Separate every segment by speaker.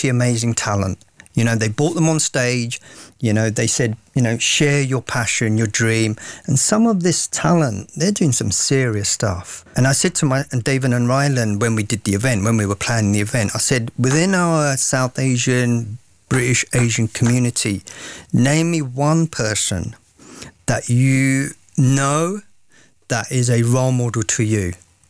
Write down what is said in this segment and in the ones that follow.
Speaker 1: 20 amazing talent. You know, they brought them on stage. You know, they said, you know, share your passion, your dream. And some of this talent, they're doing some serious stuff. And I said to David and Ryland when we did the event, when we were planning the event, I said, within our South Asian, British Asian community, name me one person that you know that is a role model to you.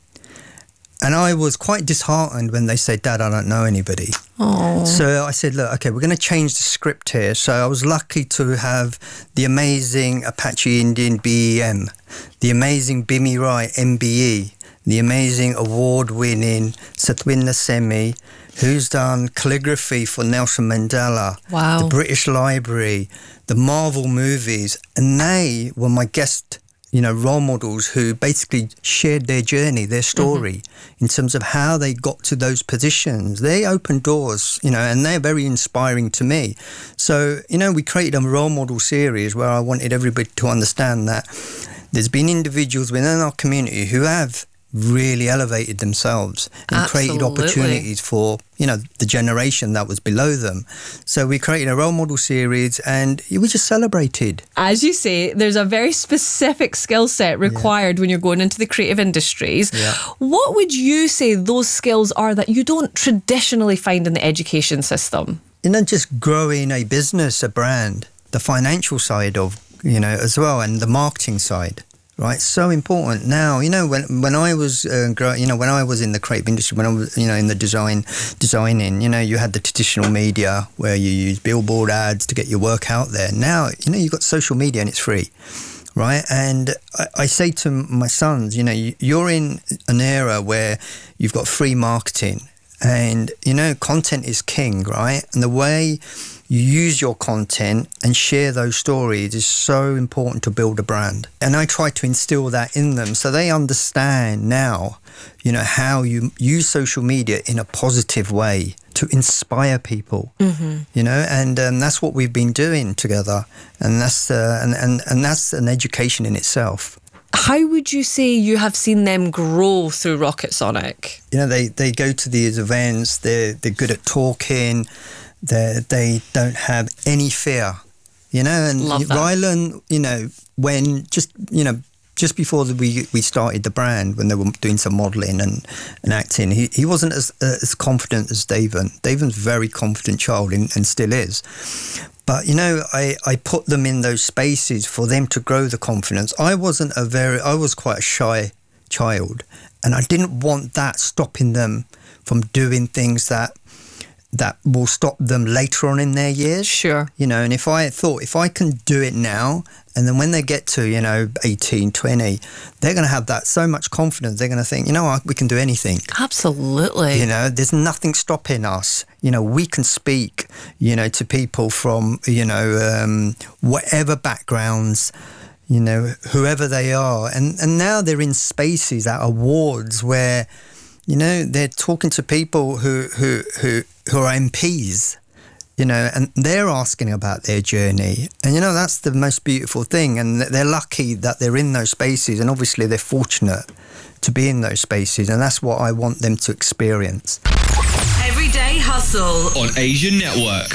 Speaker 1: And I was quite disheartened when they said, Dad, I don't know anybody.
Speaker 2: Aww.
Speaker 1: So I said, look, okay, we're going to change the script here. So I was lucky to have the amazing Apache Indian BEM, the amazing Bimi Rai MBE, the amazing award-winning Satwinder Semi, who's done calligraphy for Nelson Mandela,
Speaker 2: wow,
Speaker 1: the British Library, the Marvel movies. And they were my guest, you know, role models who basically shared their journey, their story, in terms of how they got to those positions. They opened doors, you know, and they're very inspiring to me. So, you know, we created a role model series where I wanted everybody to understand that there's been individuals within our community who have really elevated themselves and created opportunities for, you know, the generation that was below them. So we created a role model series and we just celebrated.
Speaker 2: As you say, there's a very specific skill set required when you're going into the creative industries.
Speaker 1: Yeah.
Speaker 2: What would you say those skills are that you don't traditionally find in the education system?
Speaker 1: You know, just growing a business, a brand, the financial side of, you know, as well, and the marketing side. Right, so important now. You know, when I was growing, when I was in the creative industry, when I was, in the designing, you had the traditional media where you use billboard ads to get your work out there. Now, you've got social media and it's free, right? And I say to my sons, you're in an era where you've got free marketing, and content is king, right? And the way you use your content and share those stories is so important to build a brand. And I try to instill that in them so they understand now, how you use social media in a positive way to inspire people, and that's what we've been doing together. And that's and that's an education in itself.
Speaker 2: How would you say you have seen them grow through Rocket Sonic?
Speaker 1: They go to these events, they're good at talking, they don't have any fear, and
Speaker 2: Love that.
Speaker 1: Ryland, when just before we started the brand, when they were doing some modelling and acting, he wasn't as confident as Daven. Daven's a very confident child and still is. But, I put them in those spaces for them to grow the confidence. I was quite a shy child, and I didn't want that stopping them from doing things that will stop them later on in their years.
Speaker 2: Sure.
Speaker 1: And if I can do it now, and then when they get to, 18, 20, they're going to have that so much confidence. They're going to think, we can do anything.
Speaker 2: Absolutely.
Speaker 1: There's nothing stopping us. We can speak, to people from, whatever backgrounds, whoever they are. And now they're in spaces at awards where, they're talking to people who are MPs, and they're asking about their journey. And, that's the most beautiful thing. And they're lucky that they're in those spaces. And obviously they're fortunate to be in those spaces. And that's what I want them to experience.
Speaker 3: Everyday Hustle
Speaker 4: on Asian Network.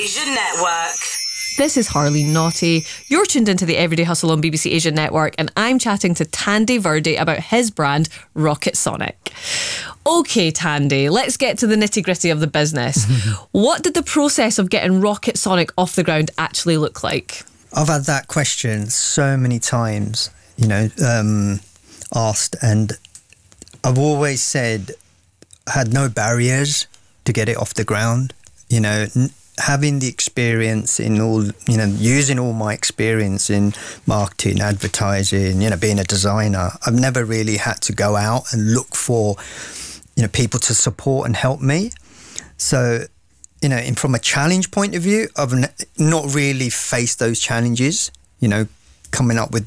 Speaker 2: This is Harley Naughty. You're tuned into the Everyday Hustle on BBC Asian Network, and I'm chatting to Tandy Verde about his brand, Rocket Sonic. Okay, Tandy, let's get to the nitty-gritty of the business. What did the process of getting Rocket Sonic off the ground actually look like?
Speaker 1: I've had that question so many times, asked, and I've always said I had no barriers to get it off the ground. Having the experience in all, using all my experience in marketing, advertising, being a designer, I've never really had to go out and look for, people to support and help me. So, and from a challenge point of view, I've not really faced those challenges, coming up with